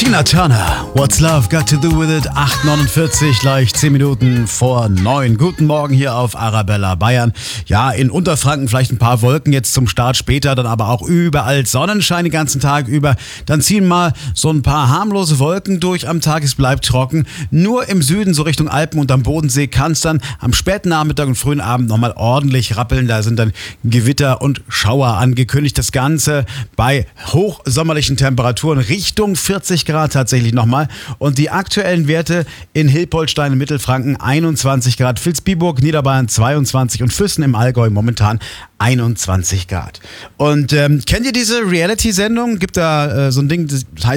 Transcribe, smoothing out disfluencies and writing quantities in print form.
Tina Turner, What's Love Got to Do With It? 8:49, gleich 10 Minuten vor 9. Guten Morgen hier auf Arabella Bayern. Ja, in Unterfranken vielleicht ein paar Wolken jetzt zum Start, später dann aber auch überall Sonnenschein den ganzen Tag über. Dann ziehen mal so ein paar harmlose Wolken durch am Tag, es bleibt trocken. Nur im Süden, so Richtung Alpen und am Bodensee, kann es dann am späten Nachmittag und frühen Abend nochmal ordentlich rappeln. Da sind dann Gewitter und Schauer angekündigt. Das Ganze bei hochsommerlichen Temperaturen Richtung 40 Grad tatsächlich nochmal. Und die aktuellen Werte in Hilpoltstein in Mittelfranken 21 Grad, Vilsbiburg, Niederbayern 22 und Füssen im Allgäu momentan 21 Grad. Und kennt ihr diese Reality-Sendung? Gibt da so ein Ding, das heißt